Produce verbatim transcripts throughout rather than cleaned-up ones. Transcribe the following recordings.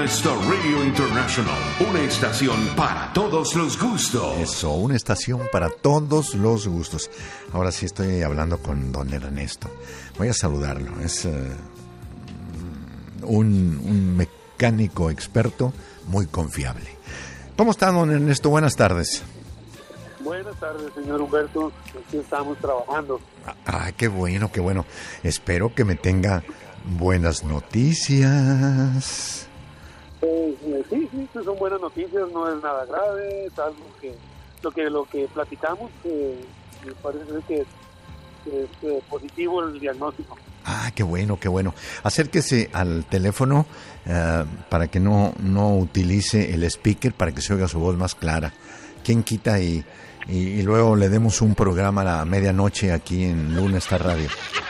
Star Radio International, una estación para todos los gustos. Eso, una estación para todos los gustos. Ahora sí estoy hablando con don Ernesto. Voy a saludarlo. Es uh, un, un mecánico experto muy confiable. ¿Cómo está, don Ernesto? Buenas tardes. Buenas tardes, señor Humberto. Aquí estamos trabajando. Ah, qué bueno, qué bueno. Espero que me tenga buenas noticias. Eh, eh, sí, sí, son buenas noticias, no es nada grave, es algo que lo que lo que platicamos, eh, me parece que es, que es eh, positivo el diagnóstico. Ah, qué bueno, qué bueno. Acérquese al teléfono uh, para que no, no utilice el speaker, para que se oiga su voz más clara. ¿Quién quita y, y, y luego le demos un programa a la medianoche aquí en Luna Star Radio?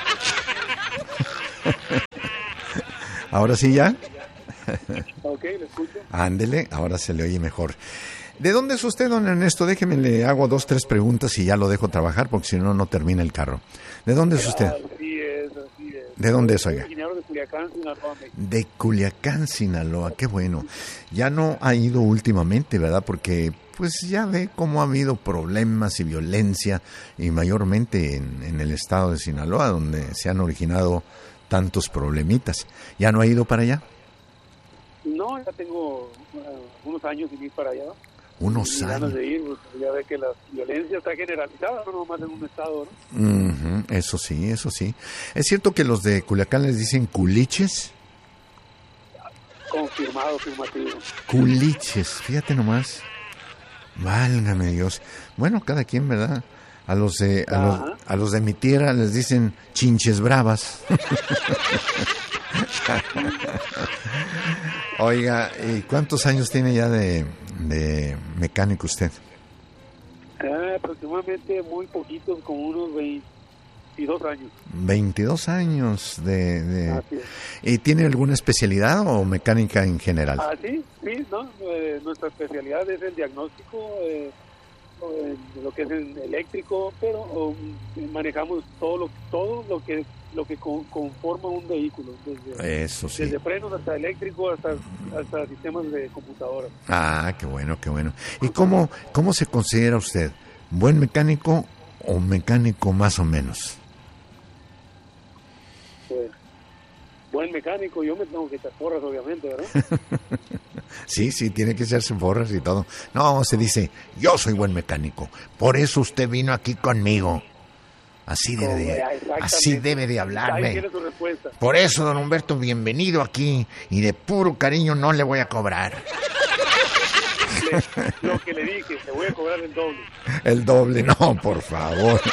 ¿Ahora sí ya? Ok, le escucho. Ándele, ahora se le oye mejor. ¿De dónde es usted, don Ernesto? Déjeme, le hago dos, tres preguntas y ya lo dejo trabajar, porque si no, no termina el carro. ¿De dónde es usted? Así es, así es. ¿De dónde es, oiga? Ingeniero de Culiacán, Sinaloa. De Culiacán, Sinaloa, qué bueno. Ya no ha ido últimamente, ¿verdad? Porque pues ya ve cómo ha habido problemas y violencia, y mayormente en, en el estado de Sinaloa, donde se han originado tantos problemitas. ¿Ya no ha ido para allá? No, ya tengo uh, unos años sin ir para allá. Unos y años. Ganas de ir, pues, ya ve que la violencia está generalizada, no nomás en un estado, ¿no? Uh-huh, eso sí, eso sí. ¿Es cierto que los de Culiacán les dicen culiches? Confirmado, afirmativo. Culiches, fíjate nomás. Válgame Dios. Bueno, cada quien, ¿verdad? A los de a los, a los de mi tierra les dicen chinches bravas. Oiga, ¿y cuántos años tiene ya de, de mecánico usted? Eh, aproximadamente muy poquitos, como unos veintidós años. veintidós años de... de... Así es. ¿Y tiene alguna especialidad o mecánica en general? Ah, sí, sí, ¿no? Eh, nuestra especialidad es el diagnóstico, eh, eh, lo que es el eléctrico, pero um, manejamos todo lo, todo lo que lo que con, conforma un vehículo, desde, Eso sí. desde frenos hasta eléctrico, hasta, hasta sistemas de computadora. Ah, qué bueno, qué bueno. ¿Y cómo, cómo se considera usted? ¿Buen mecánico o mecánico más o menos? Pues, buen mecánico, yo me tengo que echar porras, obviamente, ¿verdad? Sí, sí, tiene que hacerse porras y todo. No, se dice, yo soy buen mecánico, por eso usted vino aquí conmigo. Así debe de, así debe de hablarme. Ahí tiene su respuesta. Por eso, don Humberto, bienvenido aquí, y de puro cariño no le voy a cobrar. Le, lo que le dije, te voy a cobrar el doble. El doble, no, por favor.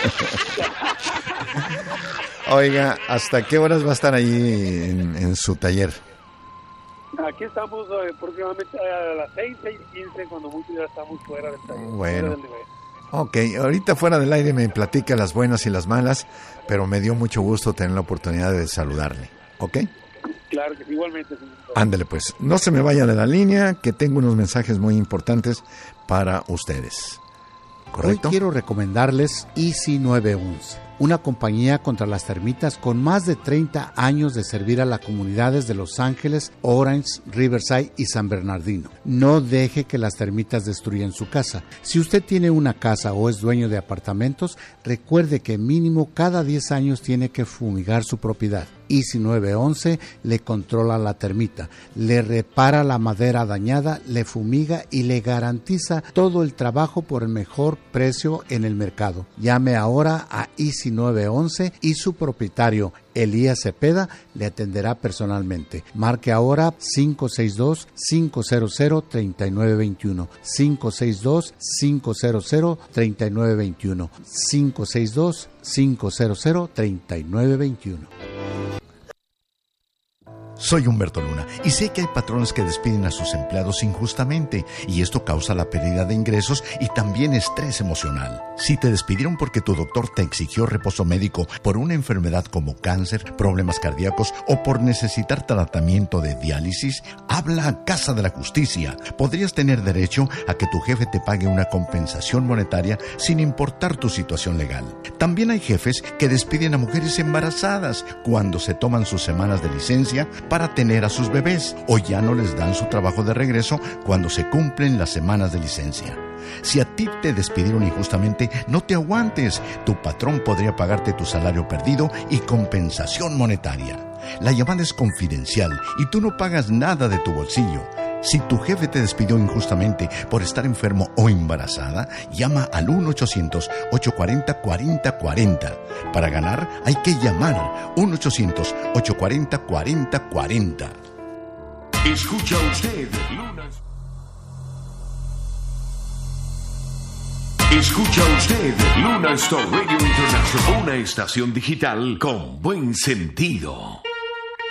Oiga, ¿hasta qué horas va a estar ahí en, en su taller? Aquí estamos eh, próximamente a las seis, seis y quince, cuando muchos ya estamos fuera del taller. Bueno. Ok, ahorita fuera del aire me platica las buenas y las malas, pero me dio mucho gusto tener la oportunidad de saludarle, ¿ok? Claro que sí, igualmente. Señor. Ándele pues, no se me vaya de la línea, que tengo unos mensajes muy importantes para ustedes. ¿Correcto? Hoy quiero recomendarles Easy nueve once, una compañía contra las termitas con más de treinta años de servir a las comunidades de Los Ángeles, Orange, Riverside y San Bernardino. No deje que las termitas destruyan su casa. Si usted tiene una casa o es dueño de apartamentos, recuerde que mínimo cada diez años tiene que fumigar su propiedad. Easy nueve once le controla la termita, le repara la madera dañada, le fumiga y le garantiza todo el trabajo por el mejor precio en el mercado. Llame ahora a Easy nueve once y su propietario, Elías Cepeda, le atenderá personalmente. Marque ahora cinco seis dos, cinco cero cero, tres nueve dos uno, cinco seis dos, cinco cero cero, tres nueve dos uno, cinco seis dos, cinco cero cero, tres nueve dos uno. Soy Humberto Luna y sé que hay patrones que despiden a sus empleados injustamente y esto causa la pérdida de ingresos y también estrés emocional. Si te despidieron porque tu doctor te exigió reposo médico por una enfermedad como cáncer, problemas cardíacos o por necesitar tratamiento de diálisis, habla a Casa de la Justicia. Podrías tener derecho a que tu jefe te pague una compensación monetaria sin importar tu situación legal. También hay jefes que despiden a mujeres embarazadas cuando se toman sus semanas de licencia para tener a sus bebés o ya no les dan su trabajo de regreso cuando se cumplen las semanas de licencia. Si a ti te despidieron injustamente, no te aguantes. Tu patrón podría pagarte tu salario perdido y compensación monetaria. La llamada es confidencial y tú no pagas nada de tu bolsillo. Si tu jefe te despidió injustamente por estar enfermo o embarazada, llama al uno ochocientos, ochocientos cuarenta, cuarenta cuarenta. Para ganar hay que llamar uno ochocientos, ochocientos cuarenta, cuarenta cuarenta. Escucha usted Lunas. Escucha usted Luna Star Radio International, una estación digital con buen sentido.